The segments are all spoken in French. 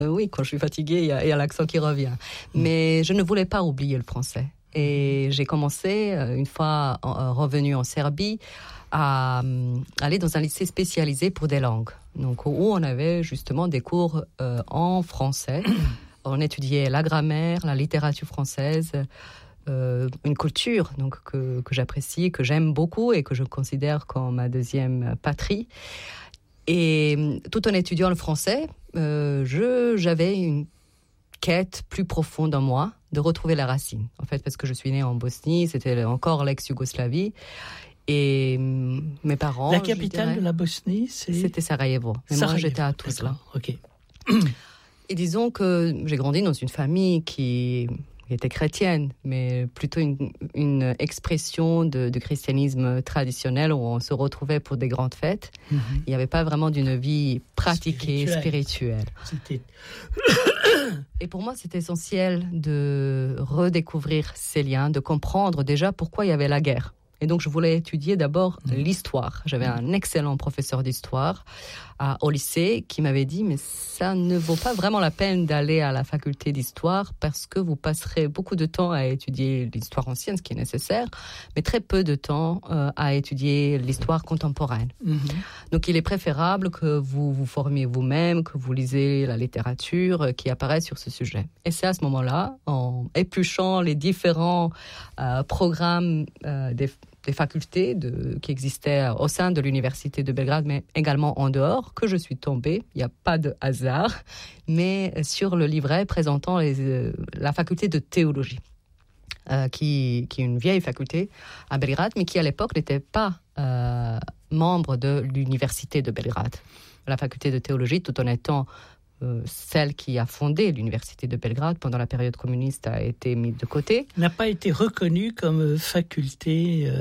Oui, quand je suis fatiguée, il y a l'accent qui revient. Mais je ne voulais pas oublier le français. Et j'ai commencé, une fois revenue en Serbie, à aller dans un lycée spécialisé pour des langues. Donc, où on avait justement des cours en français. On étudiait la grammaire, la littérature française, une culture donc, que j'apprécie, que j'aime beaucoup et que je considère comme ma deuxième patrie. Et tout en étudiant le français, j'avais une quête plus profonde en moi de retrouver la racine. En fait, parce que je suis née en Bosnie, c'était encore l'ex-Yougoslavie. Et mes parents... La capitale de la Bosnie, c'était Sarajevo. Mais moi, j'étais à Tuzla. Ok. Et disons que j'ai grandi dans une famille qui était chrétienne, mais plutôt une expression de christianisme traditionnel où on se retrouvait pour des grandes fêtes. Il n'y avait pas vraiment d'une vie pratiquée, spirituelle. Et pour moi, c'était essentiel de redécouvrir ces liens, de comprendre déjà pourquoi il y avait la guerre. Et donc, je voulais étudier d'abord l'histoire. J'avais un excellent professeur d'histoire au lycée qui m'avait dit « Mais ça ne vaut pas vraiment la peine d'aller à la faculté d'histoire parce que vous passerez beaucoup de temps à étudier l'histoire ancienne, ce qui est nécessaire, mais très peu de temps à étudier l'histoire contemporaine. Donc, il est préférable que vous vous formiez vous-même, que vous lisez la littérature qui apparaît sur ce sujet. » Et c'est à ce moment-là, en épluchant les différents programmes des facultés qui existaient au sein de l'université de Belgrade, mais également en dehors, que je suis tombée, il n'y a pas de hasard, mais sur le livret présentant la faculté de théologie, qui est une vieille faculté à Belgrade, mais qui à l'époque n'était pas membre de l'université de Belgrade. La faculté de théologie, tout en étant celle qui a fondé l'université de Belgrade pendant la période communiste, a été mise de côté. N'a pas été reconnue comme faculté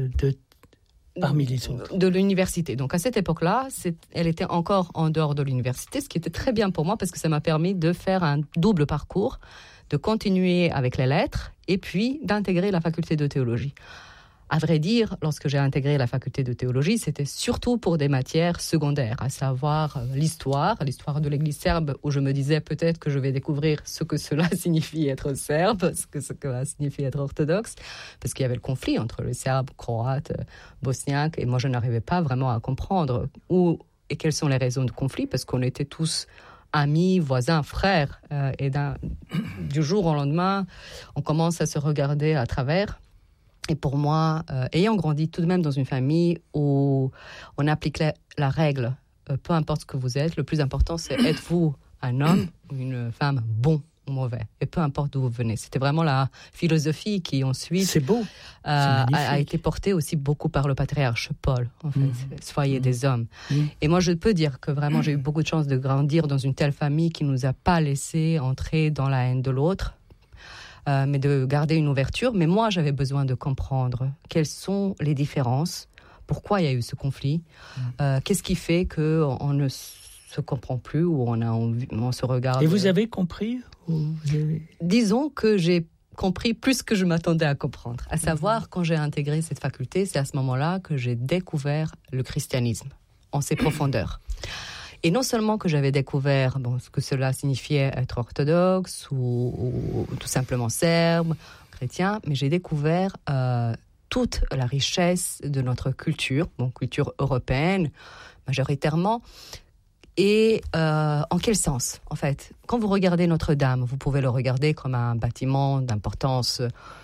parmi les autres. De l'université. Donc à cette époque-là, elle était encore en dehors de l'université, ce qui était très bien pour moi parce que ça m'a permis de faire un double parcours, de continuer avec les lettres et puis d'intégrer la faculté de théologie. À vrai dire, lorsque j'ai intégré la faculté de théologie, c'était surtout pour des matières secondaires, à savoir l'histoire de l'Église serbe, où je me disais peut-être que je vais découvrir ce que cela signifie être serbe, ce que cela signifie être orthodoxe, parce qu'il y avait le conflit entre les Serbes, Croates, Bosniaques, et moi je n'arrivais pas vraiment à comprendre où et quelles sont les raisons de conflit, parce qu'on était tous amis, voisins, frères, et du jour au lendemain, on commence à se regarder à travers. Et pour moi, ayant grandi tout de même dans une famille où on applique la règle, peu importe ce que vous êtes, le plus important c'est êtes-vous un homme ou une femme bon ou mauvais, et peu importe d'où vous venez. C'était vraiment la philosophie qui ensuite c'est beau. A été portée aussi beaucoup par le patriarche Paul, en fait, soyez des hommes. Et moi je peux dire que vraiment j'ai eu beaucoup de chance de grandir dans une telle famille qui ne nous a pas laissé entrer dans la haine de l'autre, mais de garder une ouverture. Mais moi, j'avais besoin de comprendre quelles sont les différences, pourquoi il y a eu ce conflit, qu'est-ce qui fait qu'on ne se comprend plus ou on se regarde. Et vous avez compris Disons que j'ai compris plus que je m'attendais à comprendre. À savoir, quand j'ai intégré cette faculté, c'est à ce moment-là que j'ai découvert le christianisme en ses profondeurs. Et non seulement que j'avais découvert ce que cela signifiait être orthodoxe ou tout simplement serbe, chrétien, mais j'ai découvert toute la richesse de notre culture, culture européenne majoritairement. Et en quel sens, en fait? Quand vous regardez Notre-Dame, vous pouvez le regarder comme un bâtiment d'importance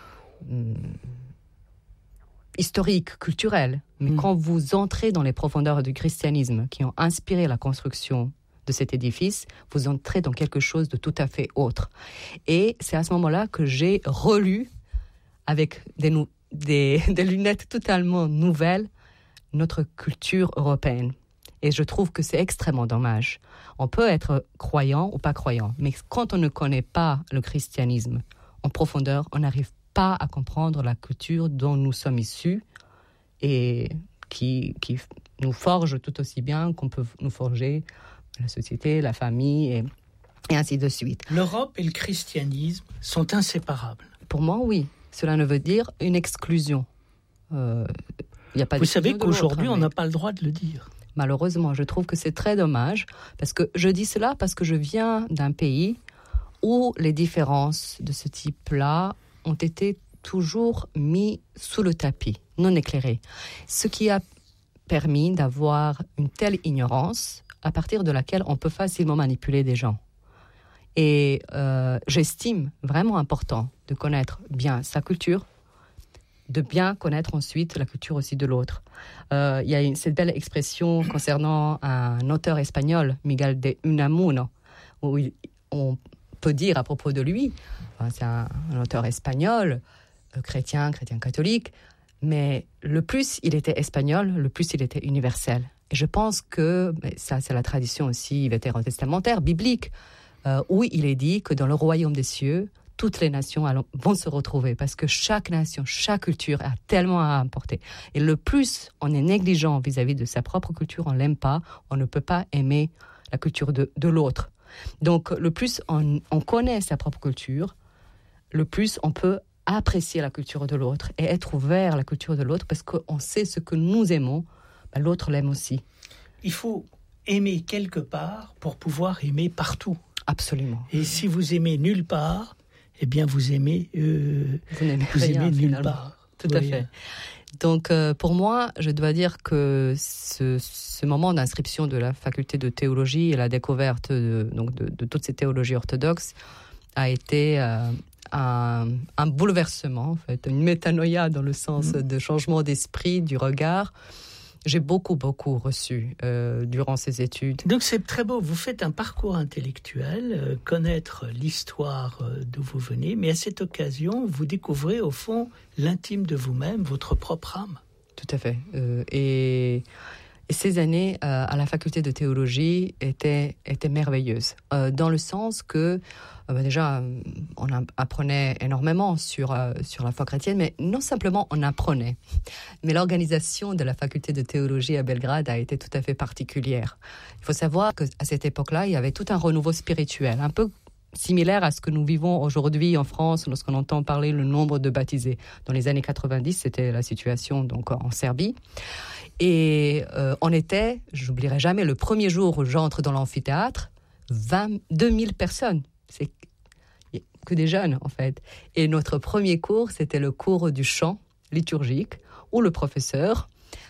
historique, culturel. Mais quand vous entrez dans les profondeurs du christianisme qui ont inspiré la construction de cet édifice, vous entrez dans quelque chose de tout à fait autre. Et c'est à ce moment-là que j'ai relu, avec des lunettes totalement nouvelles, notre culture européenne. Et je trouve que c'est extrêmement dommage. On peut être croyant ou pas croyant, mais quand on ne connaît pas le christianisme en profondeur, on n'arrive pas à comprendre la culture dont nous sommes issus et qui nous forge tout aussi bien qu'on peut nous forger la société, la famille et ainsi de suite. L'Europe et le christianisme sont inséparables. Pour moi, oui. Cela ne veut dire une exclusion. Y a pas Vous savez qu'aujourd'hui, on n'a pas le droit de le dire. Malheureusement, je trouve que c'est très dommage, parce que je dis cela parce que je viens d'un pays où les différences de ce type-là ont été toujours mis sous le tapis, non éclairées. Ce qui a permis d'avoir une telle ignorance à partir de laquelle on peut facilement manipuler des gens. Et j'estime vraiment important de connaître bien sa culture, de bien connaître ensuite la culture aussi de l'autre. Il y a cette belle expression concernant un auteur espagnol, Miguel de Unamuno, où on peut dire à propos de lui, c'est un auteur espagnol, chrétien catholique, mais le plus il était espagnol, le plus il était universel. Et je pense que, ça c'est la tradition aussi vétérotestamentaire, biblique, où il est dit que dans le royaume des cieux, toutes les nations vont se retrouver parce que chaque nation, chaque culture a tellement à apporter. Et le plus on est négligent vis-à-vis de sa propre culture, on ne l'aime pas, on ne peut pas aimer la culture de l'autre. Donc le plus on connaît sa propre culture, le plus on peut apprécier la culture de l'autre et être ouvert à la culture de l'autre parce qu'on sait ce que nous aimons, l'autre l'aime aussi. Il faut aimer quelque part pour pouvoir aimer partout. Absolument. Et si vous aimez nulle part, eh bien vous aimez nulle part. Tout à fait. Donc pour moi, je dois dire que ce moment d'inscription de la faculté de théologie et la découverte de toutes ces théologies orthodoxes a été un bouleversement, en fait, une métanoïa dans le sens de changement d'esprit, du regard. J'ai beaucoup reçu durant ces études. Donc c'est très beau, vous faites un parcours intellectuel, connaître l'histoire d'où vous venez, mais à cette occasion, vous découvrez au fond l'intime de vous-même, votre propre âme. Tout à fait. Et ces années à la faculté de théologie étaient merveilleuses, dans le sens que déjà, on apprenait énormément sur la foi chrétienne, mais non simplement on apprenait, mais l'organisation de la faculté de théologie à Belgrade a été tout à fait particulière. Il faut savoir qu'à cette époque-là, il y avait tout un renouveau spirituel, un peu similaire à ce que nous vivons aujourd'hui en France lorsqu'on entend parler le nombre de baptisés. Dans les années 90, c'était la situation donc en Serbie. Et on était, j'oublierai jamais, le premier jour où j'entre dans l'amphithéâtre, 22 000 personnes. C'est que des jeunes, en fait. Et notre premier cours, c'était le cours du chant liturgique, où le professeur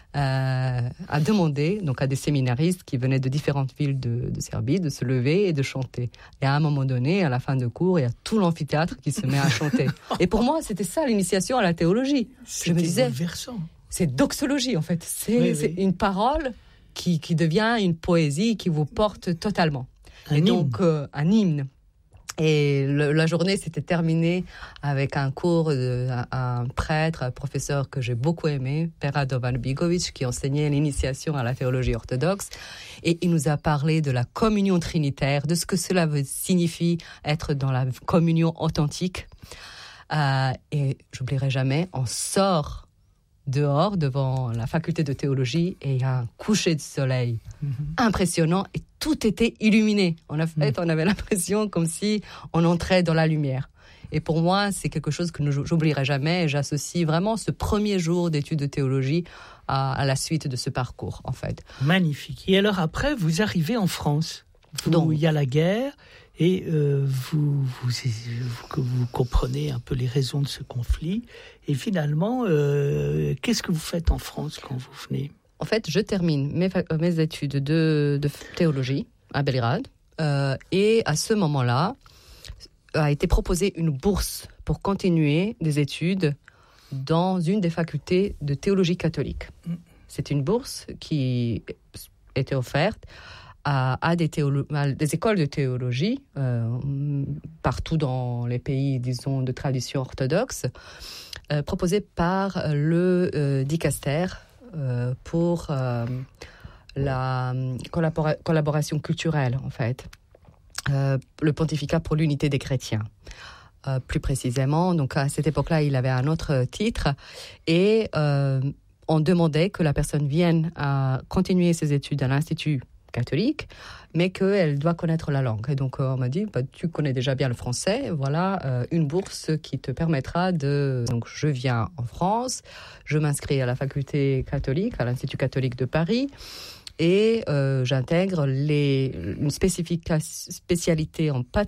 a demandé donc, à des séminaristes qui venaient de différentes villes de Serbie de se lever et de chanter. Et à un moment donné, à la fin de cours, il y a tout l'amphithéâtre qui se met à chanter. Et pour moi, c'était ça l'initiation à la théologie. Je me disais, bouleversant. C'est doxologie, en fait. C'est une parole qui devient une poésie qui vous porte totalement. Donc, un hymne. Et la journée s'était terminée avec un cours d'un prêtre, un professeur que j'ai beaucoup aimé, Père Radovan Bigovic, qui enseignait l'initiation à la théologie orthodoxe. Et il nous a parlé de la communion trinitaire, de ce que cela signifie être dans la communion authentique. Et j'oublierai jamais, on sort dehors devant la faculté de théologie et il y a un coucher de soleil impressionnant et tout était illuminé. On avait l'impression comme si on entrait dans la lumière. Et pour moi, c'est quelque chose que j'oublierai jamais et j'associe vraiment ce premier jour d'études de théologie à la suite de ce parcours, en fait. Magnifique. Et alors après, vous arrivez en France. Il y a la guerre et vous comprenez un peu les raisons de ce conflit. Et finalement, qu'est-ce que vous faites en France quand vous venez ? En fait, je termine mes études de théologie à Belgrade. Et à ce moment-là, a été proposée une bourse pour continuer des études dans une des facultés de théologie catholique. C'est une bourse qui était offerte à des écoles de théologie partout dans les pays, disons, de tradition orthodoxe, proposée par le dicaster pour la collaboration culturelle, en fait. Le pontificat pour l'unité des chrétiens. Plus précisément, donc à cette époque-là, il avait un autre titre et on demandait que la personne vienne à continuer ses études à l'Institut catholique, mais qu'elle doit connaître la langue. Et donc, on m'a dit, tu connais déjà bien le français, voilà une bourse qui te permettra de... Donc, je viens en France, je m'inscris à la faculté catholique, à l'Institut catholique de Paris. et j'intègre une spécialité en